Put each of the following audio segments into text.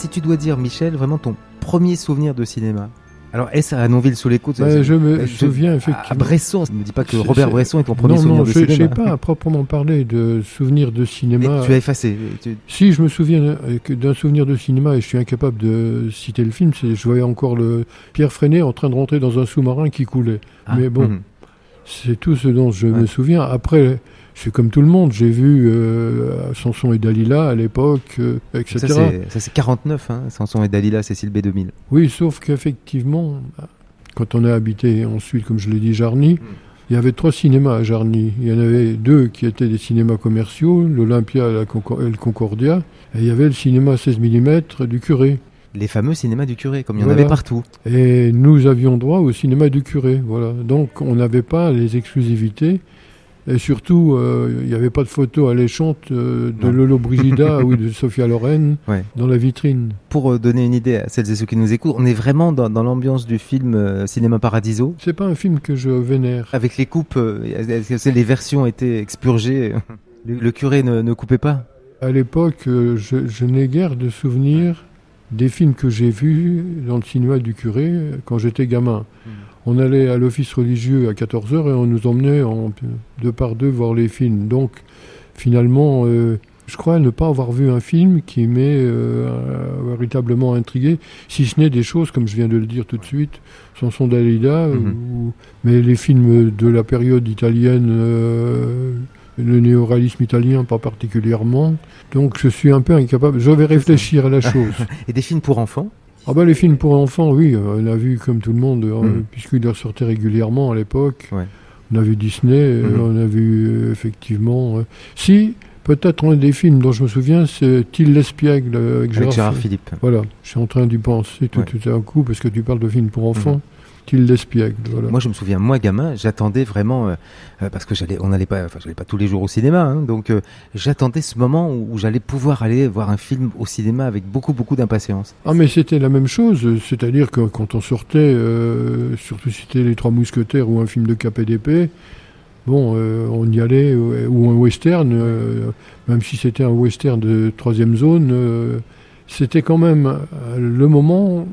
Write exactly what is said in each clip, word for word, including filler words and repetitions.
Si tu dois dire, Michel, vraiment ton premier souvenir de cinéma. Alors, est-ce à Nonville-sous-les-Côtes? bah, Je me je, souviens effectivement. À Bresson, ne me dis pas que C'est, Robert c'est... Bresson est ton premier non, souvenir non, de je, cinéma. Non, je n'ai pas à proprement parler de souvenirs de cinéma. Mais tu as effacé. Tu... Si, je me souviens d'un souvenir de cinéma et je suis incapable de citer le film, c'est je voyais encore le Pierre Freinet en train de rentrer dans un sous-marin qui coulait. Ah, Mais bon, mmh. c'est tout ce dont je ouais. me souviens. Après, je suis comme tout le monde, j'ai vu euh, Samson et Dalila à l'époque, euh, et cetera. Ça c'est, ça, c'est quarante-neuf, hein, Samson et Dalila, Cécile B deux mille. Oui, sauf qu'effectivement, quand on a habité ensuite, comme je l'ai dit, Jarny, mmh. il y avait trois cinémas à Jarny. Il y en avait deux qui étaient des cinémas commerciaux, l'Olympia et, la Concor- et le Concordia, et il y avait le cinéma seize millimètres du Curé. Les fameux cinémas du Curé, comme il y en voilà. avait partout. Et nous avions droit au cinéma du Curé, voilà. Donc on n'avait pas les exclusivités. Et surtout, euh, il n'y avait pas de photos alléchantes euh, de non. Lolo Brigida ou de Sophia Loren ouais. dans la vitrine. Pour euh, donner une idée à celles et ceux qui nous écoutent, on est vraiment dans, dans l'ambiance du film euh, Cinéma Paradiso. C'est pas un film que je vénère. Avec les coupes, euh, est-ce que les versions étaient expurgées? le, le curé ne, ne coupait pas? À l'époque, euh, je, je n'ai guère de souvenirs des films que j'ai vus dans le cinéma du Curé quand j'étais gamin. Mmh. On allait à l'office religieux à quatorze heures et on nous emmenait en deux par deux voir les films. Donc, finalement, euh, je crois ne pas avoir vu un film qui m'ait euh, véritablement intrigué, si ce n'est des choses, comme je viens de le dire tout de suite, Samson Dalila, mm-hmm. ou, mais les films de la période italienne, euh, le néoréalisme italien pas particulièrement. Donc, je suis un peu incapable. Je vais réfléchir à la chose. Et des films pour enfants ? Ah bah les films pour enfants, oui, on a vu comme tout le monde, mmh. euh, puisqu'ils ressortaient régulièrement à l'époque. Ouais. On a vu Disney, mmh. euh, on a vu euh, effectivement... Euh, si, peut-être un des films dont je me souviens, c'est Till l'espiègle avec, avec Gérard, Gérard Philippe. Voilà, je suis en train d'y penser tout, ouais. tout à coup, parce que tu parles de films pour enfants. Mmh. Till l'espiègle, voilà. Moi, je me souviens, moi, gamin, j'attendais vraiment, euh, euh, parce que j'allais, on n'allait pas, enfin, j'allais pas tous les jours au cinéma, hein, donc euh, j'attendais ce moment où, où j'allais pouvoir aller voir un film au cinéma avec beaucoup, beaucoup d'impatience. Ah, mais c'était la même chose, c'est-à-dire que quand on sortait, euh, surtout si c'était Les Trois Mousquetaires ou un film de K P D P, bon, euh, on y allait, euh, ou un western, euh, même si c'était un western de troisième zone. Euh, C'était quand même le moment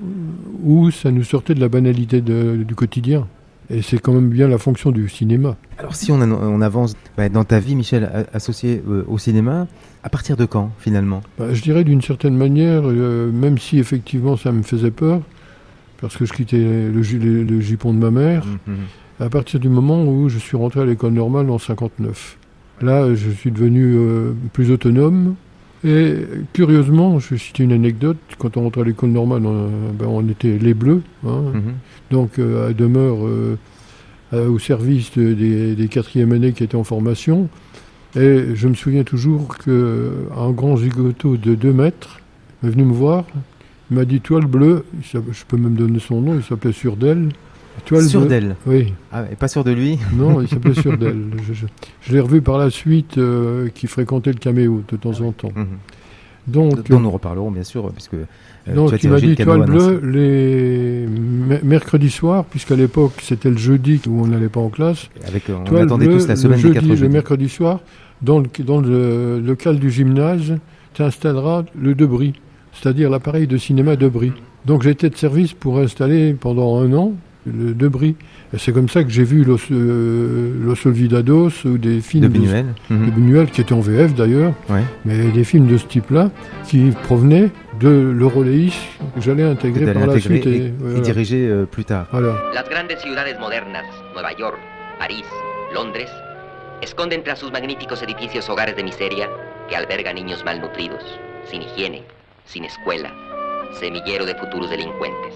où ça nous sortait de la banalité de, du quotidien. Et c'est quand même bien la fonction du cinéma. Alors si on, a, on avance bah, dans ta vie, Michel, associé euh, au cinéma, à partir de quand, finalement ? bah, Je dirais d'une certaine manière, euh, même si effectivement ça me faisait peur, parce que je quittais le, le, le jupon de ma mère, mm-hmm. à partir du moment où je suis rentré à l'école normale en cinquante-neuf. Là, je suis devenu euh, plus autonome. Et curieusement, je vais citer une anecdote, quand on rentrait à l'école normale, on, ben, on était les Bleus, hein, mm-hmm. donc euh, à demeure euh, euh, au service de, des, des quatrième années qui étaient en formation. Et je me souviens toujours qu'un grand zigoto de deux mètres est venu me voir, il m'a dit « Toile bleue », je peux même donner son nom, il s'appelait Surdel. Surdel. Oui. Ah, et pas sûr de lui. Non, il s'appelait Surdel. je, je, je l'ai revu par la suite, euh, qui fréquentait le caméo de temps en temps. Mm-hmm. Donc, dont nous reparlerons bien sûr, puisque euh, donc tu il m'a dit Toile bleue les m- mercredis soirs, puisqu'à l'époque c'était le jeudi où on n'allait pas en classe. Avec, on Toile attendait bleue, tous la semaine le des jeudi, quatre jeudis. Le mercredi soir, dans le, dans le local du gymnase, tu installeras le Debris, c'est-à-dire l'appareil de cinéma Debris. Donc j'étais de service pour installer pendant un an le Debris. Et c'est comme ça que j'ai vu Los, euh, Los Olvidados ou des films de Buñuel, de, mm-hmm. de Buñuel qui étaient en V F d'ailleurs, ouais. mais des films de ce type-là qui provenaient de l'Euroleis que j'allais intégrer que par la suite et, et, et voilà. diriger euh, plus tard. Voilà. Las grandes ciudades modernas, Nueva York, París, Londres, esconden tras sus magníficos edificios hogares de miseria que albergan niños malnutridos, sin higiene, sin escuela, semillero de futuros delincuentes.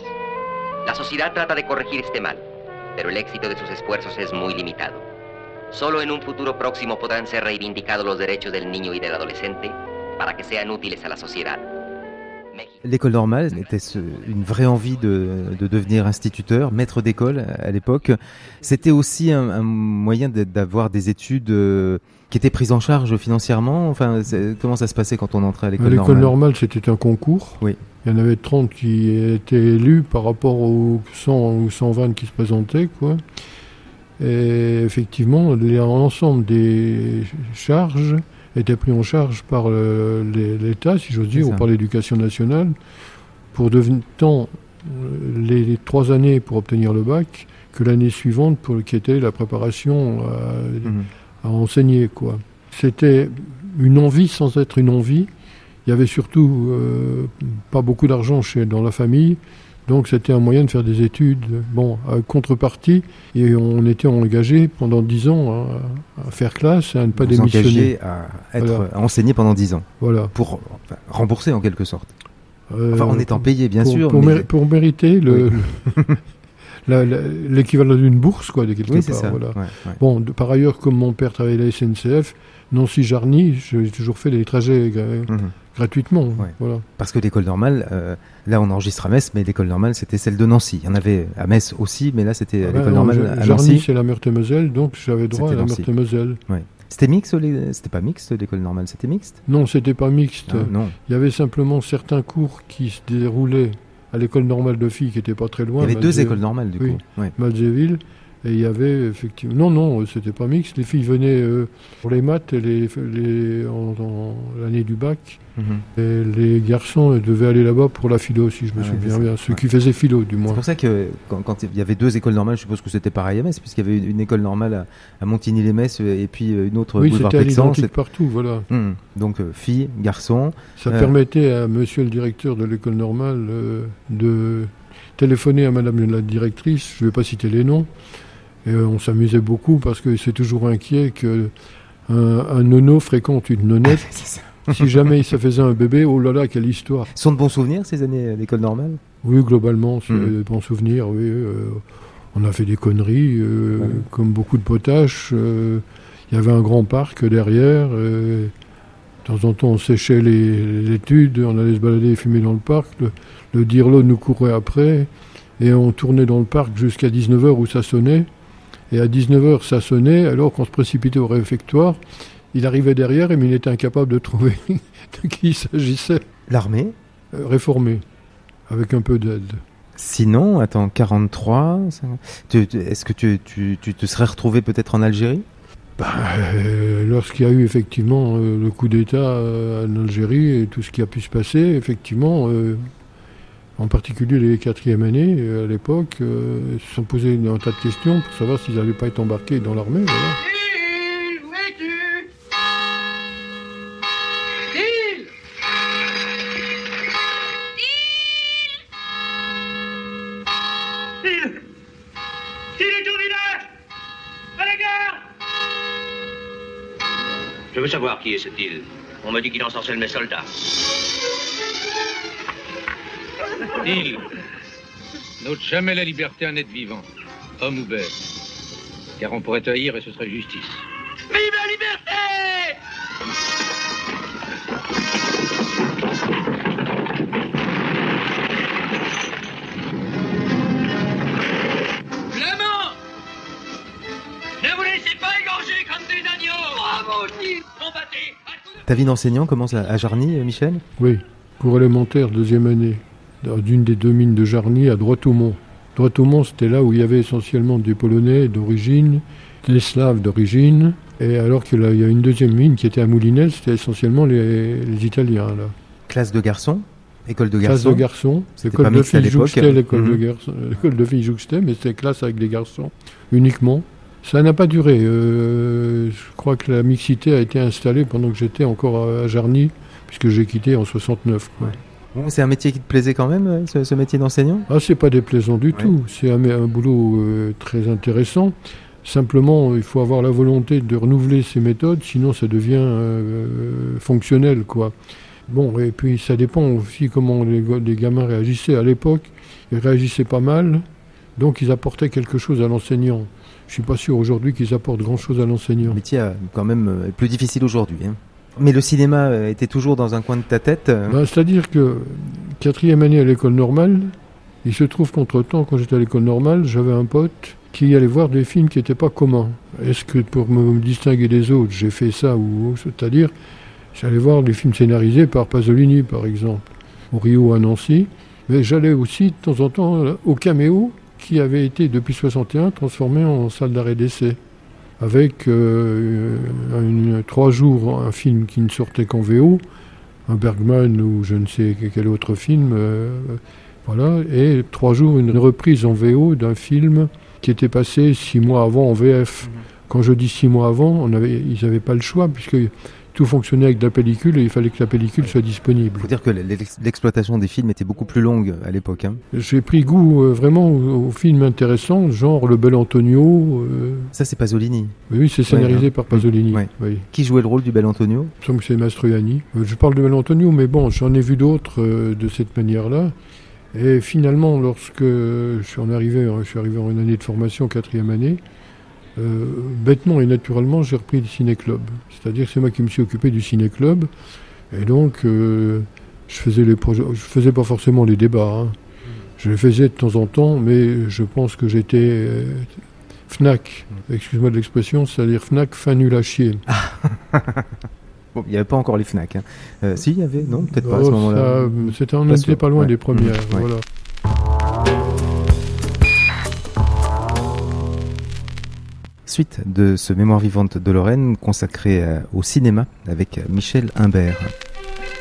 La sociedad trata de corregir este mal, pero el éxito de sus esfuerzos es muy limitado. Solo en un futuro próximo podrán ser reivindicados los derechos del niño y del adolescente para que sean útiles a la sociedad. L'école normale était ce, une vraie envie de, de devenir instituteur, maître d'école à l'époque. C'était aussi un, un moyen de, d'avoir des études euh, qui étaient prises en charge financièrement. Enfin, comment ça se passait quand on entrait à l'école, à l'école normale L'école normale, c'était un concours. Oui. Il y en avait trente qui étaient élus par rapport aux cent ou cent vingt qui se présentaient, quoi. Et effectivement, l'ensemble des charges était pris en charge par euh, les, l'État, si j'ose dire, ou par l'éducation nationale, pour devenir tant euh, les, les trois années pour obtenir le bac, que l'année suivante, pour, qui était la préparation à, mmh. à enseigner, quoi. C'était une envie sans être une envie. Il y avait surtout euh, pas beaucoup d'argent chez, dans la famille, donc c'était un moyen de faire des études. Bon, à contrepartie, et on était engagé pendant dix ans à, à faire classe et à ne pas Vous démissionner. Engagé à, être, voilà. à enseigner pendant dix ans, voilà. pour enfin, rembourser en quelque sorte. Euh, enfin, en étant payé, bien pour, sûr. Pour, mais... méri- pour mériter le... Oui. La, la, l'équivalent d'une bourse, quoi, de quelque oui, part. C'est ça. Voilà. Ouais, ouais. Bon, de, par ailleurs, comme mon père travaillait à la S N C F, Nancy-Jarny, j'ai toujours fait des trajets gra- mmh. gratuitement. Ouais. Voilà. Parce que l'école normale, euh, là on enregistre à Metz, mais l'école normale c'était celle de Nancy. Il y en avait à Metz aussi, mais là c'était ah l'école ben, normale non, à Jarny, Nancy. C'est la Meurthe-et-Moselle, donc j'avais droit c'était à la Nancy. Meurthe-et-Moselle. Ouais. C'était mixte, les... c'était pas mixte l'école normale, c'était mixte ? Non, c'était pas mixte. Ah, non. Il y avait simplement certains cours qui se déroulaient à l'école normale de filles qui n'était pas très loin. Il y avait Malzé... deux écoles normales du oui, coup. Ouais. Malzéville. Et il y avait effectivement... Non, non, c'était pas mixte. Les filles venaient euh, pour les maths et les, les, en, en l'année du bac. Mm-hmm. Et les garçons devaient aller là-bas pour la philo, si je me ah souviens ouais, bien. Ceux ouais. qui faisaient philo, du moins. C'est pour ça que quand, quand il y avait deux écoles normales, je suppose que c'était pareil à Metz, puisqu'il y avait une, une école normale à, à Montigny-les-Metz et puis une autre oui, boulevard c'était Texan. Identique partout, voilà. Mmh. Donc euh, filles, garçons. Ça euh... permettait à monsieur le directeur de l'école normale euh, de téléphoner à madame la directrice, je ne vais pas citer les noms. Et euh, on s'amusait beaucoup parce que c'est toujours inquiet qu'un un nono fréquente une nonnette. Si jamais il se faisait un bébé, oh là là, quelle histoire. Ce sont de bons souvenirs ces années à l'école normale ? Oui, globalement, c'est mmh. de bons souvenirs. Oui, euh, on a fait des conneries, euh, ouais. comme beaucoup de potaches. Il euh, y avait un grand parc derrière. Euh, de temps en temps, on séchait les, les études, on allait se balader et fumer dans le parc. Le, le dirlo nous courait après. Et on tournait dans le parc jusqu'à dix-neuf heures où ça sonnait. Et à dix-neuf heures, ça sonnait, alors qu'on se précipitait au réfectoire. Il arrivait derrière, mais il était incapable de trouver de qui il s'agissait. L'armée euh, Réformée, avec un peu d'aide. Sinon, attends, quarante-trois, ça... tu, tu, est-ce que tu, tu, tu te serais retrouvé peut-être en Algérie ? bah, euh, Lorsqu'il y a eu effectivement euh, le coup d'État euh, en Algérie et tout ce qui a pu se passer, effectivement... Euh, en particulier les quatrièmes années, euh, à l'époque, euh, se sont posés un tas de questions pour savoir s'ils n'allaient pas être embarqués dans l'armée. Voilà. Gilles, où es-tu ? Gilles ! Gilles ! Gilles est au village ! À la gare ! Je veux savoir qui est cette île. On me dit qu'il ensorcelle mes soldats. Il n'ôte jamais la liberté à un être vivant, homme ou bête, car on pourrait te haïr et ce serait justice. Vive la liberté! Flamands! Ne vous laissez pas égorger comme des agneaux! Bravo, Gilles! Combattez! Ta vie d'enseignant commence à, à Jarny, Michel ? Oui, cours élémentaire, deuxième année. D'une des deux mines de Jarny à Droite-Aumont. Droite-Aumont, c'était là où il y avait essentiellement des Polonais d'origine, des Slaves d'origine, et alors qu'il y a une deuxième mine qui était à Moulinel, c'était essentiellement les, les Italiens. Là. Classe de garçons ? École de garçons ? Classe de garçons. L'école de filles jouxtait l'école, mmh. de garçons, l'école de filles jouxtait, mais c'était classe avec des garçons uniquement. Ça n'a pas duré. Euh, je crois que la mixité a été installée pendant que j'étais encore à Jarny, puisque j'ai quitté en soixante-neuf. Quoi. Ouais. Bon, c'est un métier qui te plaisait quand même, ce, ce métier d'enseignant ? Ah, c'est pas déplaisant du ouais. tout. C'est un, un boulot euh, très intéressant. Simplement, il faut avoir la volonté de renouveler ses méthodes, sinon ça devient euh, fonctionnel, quoi. Bon, et puis ça dépend aussi comment les, les gamins réagissaient. À l'époque, ils réagissaient pas mal, donc ils apportaient quelque chose à l'enseignant. Je suis pas sûr aujourd'hui qu'ils apportent grand-chose à l'enseignant. Le métier est quand même euh, plus difficile aujourd'hui, hein. Mais le cinéma était toujours dans un coin de ta tête ? Ben, c'est-à-dire que, quatrième année à l'école normale, il se trouve qu'entre-temps, quand j'étais à l'école normale, j'avais un pote qui allait voir des films qui n'étaient pas communs. Est-ce que pour me distinguer des autres, j'ai fait ça ou c'est-à-dire, j'allais voir des films scénarisés par Pasolini, par exemple, au Rio à Nancy. Mais j'allais aussi, de temps en temps, au Caméo, qui avait été, depuis soixante et un, transformé en salle d'arrêt d'essai, avec euh, une, trois jours un film qui ne sortait qu'en V O, un Bergman ou je ne sais quel autre film, euh, voilà, et trois jours une reprise en V O d'un film qui était passé six mois avant en V F. Mmh. Quand je dis six mois avant, on avait, ils n'avaient pas le choix puisque tout fonctionnait avec de la pellicule et il fallait que la pellicule soit disponible. Il faut dire que l'exploitation des films était beaucoup plus longue à l'époque. Hein. J'ai pris goût euh, vraiment aux, aux films intéressants, genre Le Bel Antonio. Euh... Ça, c'est Pasolini. Oui, c'est scénarisé ouais, par Pasolini. Ouais. Oui. Qui jouait le rôle du Bel Antonio ? Donc c'est Mastroianni. Euh, je parle de Bel Antonio, mais bon, j'en ai vu d'autres euh, de cette manière-là. Et finalement, lorsque je suis, en arrivé, je suis arrivé en une année de formation, quatrième année, Euh, bêtement et naturellement, j'ai repris le ciné-club. C'est-à-dire que c'est moi qui me suis occupé du ciné-club. Et donc, euh, je faisais les projets. Je faisais pas forcément les débats. Hein. Je les faisais de temps en temps, mais je pense que j'étais euh, Fnac. Excuse-moi de l'expression, c'est-à-dire Fnac fin nul à chier. Bon, il n'y avait pas encore les Fnac. Hein. Euh, si, il y avait, non, peut-être pas oh, à ce moment-là. Ça, c'était, on n'était pas loin ouais. des premières. Mmh, ouais. Voilà. Suite de ce Mémoire vivante de Lorraine consacré au cinéma avec Michel Imbert.